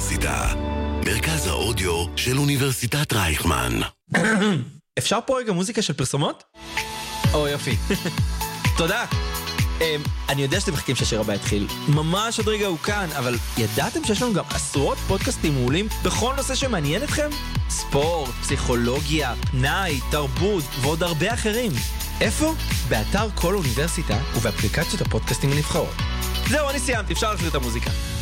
האוניברסיטה, מרכז האודיו של אוניברסיטת רייכמן. אפשר פה רגע מוזיקה של פרסומות? או יופי. תודה. אני יודע שאתם מחכים שהשיר הבא יתחיל. ממש עוד רגע הוא כאן, אבל ידעתם שיש לנו גם עשרות פודקאסטים מעולים בכל נושא שמעניין אתכם? ספורט, פסיכולוגיה, פנאי, תרבות ועוד הרבה אחרים. איפה? באתר כל אוניברסיטה ובאפליקציות הפודקאסטים הנבחרות. זהו, אני סיימתי, אפשר להפעיל את המוזיקה.